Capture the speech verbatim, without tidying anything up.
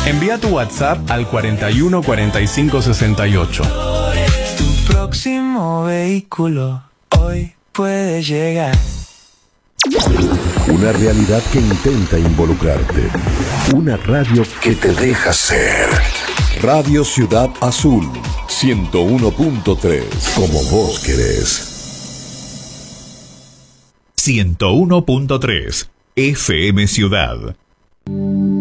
Envía tu WhatsApp al cuarenta y uno cuarenta y cinco sesenta y ocho. Tu próximo vehículo hoy puede llegar. Una realidad que intenta involucrarte. Una radio que te deja ser. Radio Ciudad Azul, ciento uno punto tres. Como vos querés. ciento uno punto tres F M Ciudad.